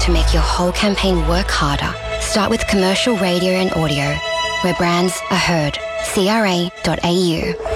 to make your whole campaign work harder. Start with commercial radio and audio, where brands are heard. CRA.au.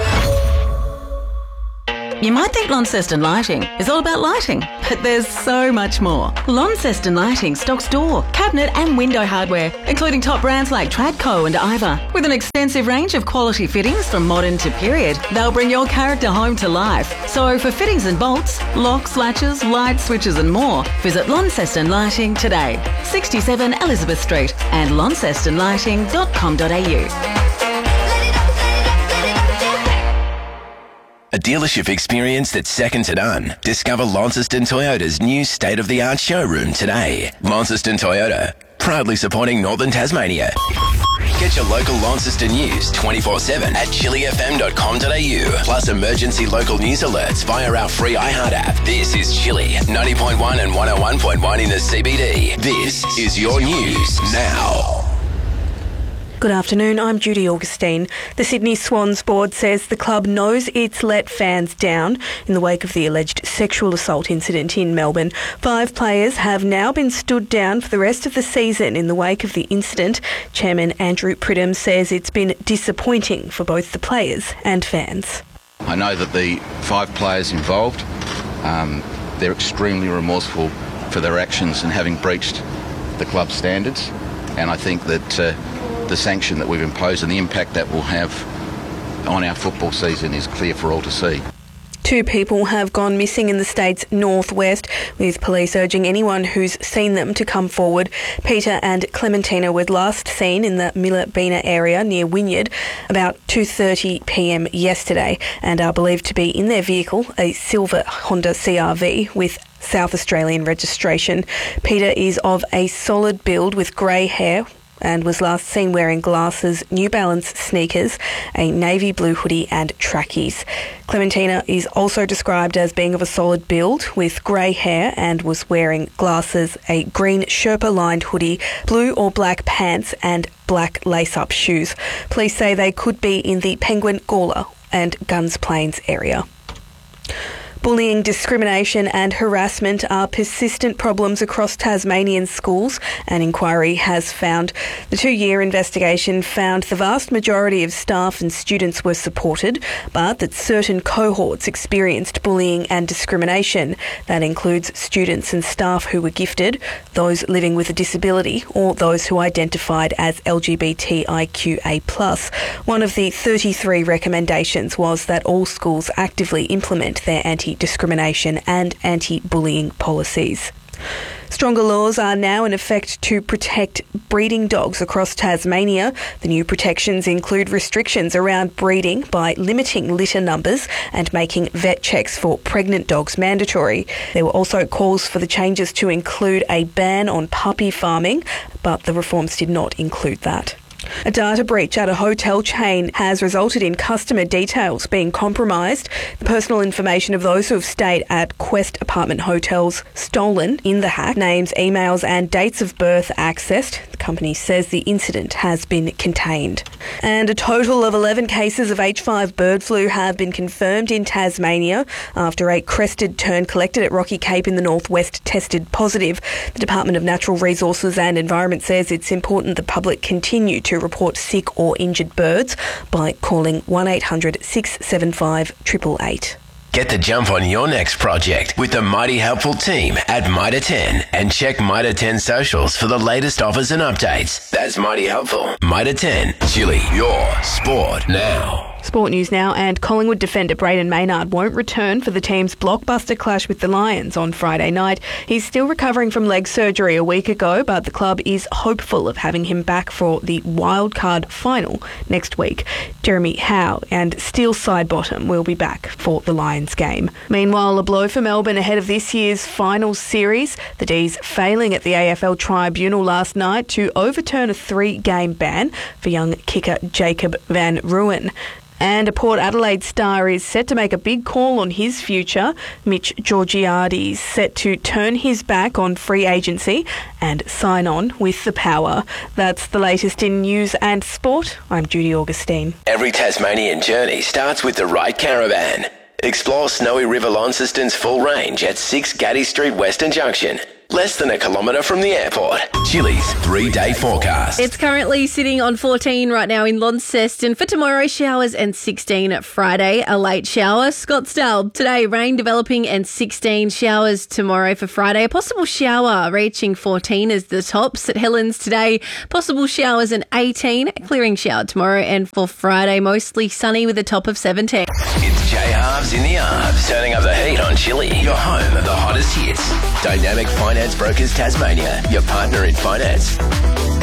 You might think Launceston Lighting is all about lighting, but there's so much more. Launceston Lighting stocks door, cabinet and window hardware, including top brands like Tradco and Iva. With an extensive range of quality fittings from modern to period, they'll bring your character home to life. So for fittings and bolts, locks, latches, light switches and more, visit Launceston Lighting today. 67 Elizabeth Street and launcestonlighting.com.au. A dealership experience that's second to none. Discover Launceston Toyota's new state-of-the-art showroom today. Launceston Toyota, proudly supporting Northern Tasmania. Get your local Launceston news 24/7 at chillyfm.com.au. Plus emergency local news alerts via our free iHeart app. This is Chilly 90.1 and 101.1 in the CBD. This is your news now. Good afternoon, I'm Judy Augustine. The Sydney Swans board says the club knows it's let fans down in the wake of the alleged sexual assault incident in Melbourne. 5 players have now been stood down for the rest of the season in the wake of the incident. Chairman Andrew Pridham says it's been disappointing for both the players and fans. I know that the 5 players involved, they're extremely remorseful for their actions and having breached the club standards, and I think that the sanction that we've imposed and the impact that will have on our football season is clear for all to see. 2 people have gone missing in the state's northwest, with police urging anyone who's seen them to come forward. Peter and Clementina were last seen in the Millabina area near Wynyard about 2:30 p.m. yesterday and are believed to be in their vehicle, a silver Honda CR-V with South Australian registration. Peter is of a solid build with grey hair and was last seen wearing glasses, New Balance sneakers, a navy blue hoodie and trackies. Clementina is also described as being of a solid build with grey hair and was wearing glasses, a green Sherpa-lined hoodie, blue or black pants and black lace-up shoes. Police say they could be in the Penguin, Gawler and Guns Plains area. Bullying, discrimination and harassment are persistent problems across Tasmanian schools, an inquiry has found. The 2-year investigation found the vast majority of staff and students were supported, but that certain cohorts experienced bullying and discrimination. That includes students and staff who were gifted, those living with a disability, or those who identified as LGBTIQA+. One of the 33 recommendations was that all schools actively implement their anti-discrimination and anti-bullying policies. Stronger laws are now in effect to protect breeding dogs across Tasmania. The new protections include restrictions around breeding by limiting litter numbers and making vet checks for pregnant dogs mandatory. There were also calls for the changes to include a ban on puppy farming, but the reforms did not include that. A data breach at a hotel chain has resulted in customer details being compromised. The personal information of those who have stayed at Quest apartment hotels stolen in the hack, names, emails and dates of birth accessed. The company says the incident has been contained. And a total of 11 cases of H5 bird flu have been confirmed in Tasmania after a crested tern collected at Rocky Cape in the northwest tested positive. The Department of Natural Resources and Environment says it's important the public continue to report sick or injured birds by calling 1800 675 888. Get the jump on your next project with the mighty helpful team at Mitre 10 and check Mitre 10 socials for the latest offers and updates. That's mighty helpful. Mitre 10, Chilly, your sport now. Sport news now, and Collingwood defender Brayden Maynard won't return for the team's blockbuster clash with the Lions on Friday night. He's still recovering from leg surgery a week ago, but the club is hopeful of having him back for the wildcard final next week. Jeremy Howe and Steele Sidebottom will be back for the Lions game. Meanwhile, a blow for Melbourne ahead of this year's finals series. The D's failing at the AFL tribunal last night to overturn a 3-game ban for young kicker Jacob van Rooyen. And a Port Adelaide star is set to make a big call on his future. Mitch Georgiades is set to turn his back on free agency and sign on with the Power. That's the latest in news and sport. I'm Judy Augustine. Every Tasmanian journey starts with the right caravan. Explore Snowy River Launceston's full range at 6 Gaddy Street, Western Junction. less than a kilometre from the airport. Chili's 3-day forecast. It's currently sitting on 14 right now in Launceston. For tomorrow, showers and 16 at Friday, a late shower. Scottsdale, today, rain developing and 16 showers tomorrow for Friday. A possible shower reaching 14 as the top. St Helens today, possible showers and 18. A clearing shower tomorrow, and for Friday, mostly sunny with a top of 17. It's J Halves in the Arms, turning up the heat on Chili, your home of the hottest hits. Dynamic Finance Brokers Tasmania, your partner in finance.